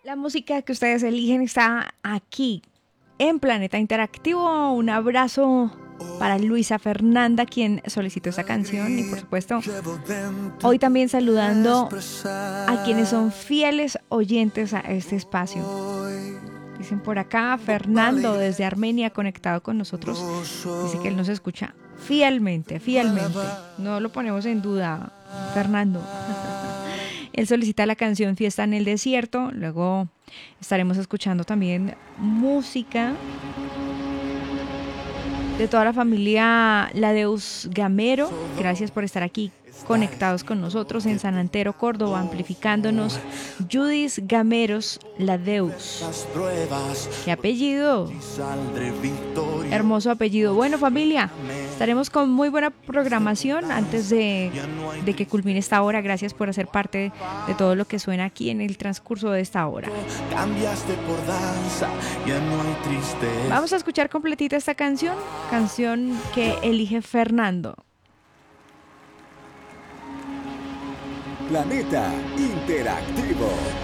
La música que ustedes eligen está aquí en Planeta Interactivo. Un abrazo para Luisa Fernanda, quien solicitó esa canción. Y por supuesto, hoy también saludando a quienes son fieles oyentes a este espacio. Dicen por acá, Fernando desde Armenia conectado con nosotros. Dice que él nos escucha fielmente. No lo ponemos en duda, Fernando. Él solicita la canción Fiesta en el Desierto. Luego estaremos escuchando también música de toda la familia Ladeus Gamero. Gracias por estar aquí conectados con nosotros en San Antero, Córdoba, amplificándonos. Judith Gameros Ladeus. ¿Qué apellido? Hermoso apellido. Bueno, familia, estaremos con muy buena programación antes de que culmine esta hora. Gracias por hacer parte de todo lo que suena aquí en el transcurso de esta hora. Vamos a escuchar completita esta canción que elige Fernando. Planeta Interactivo.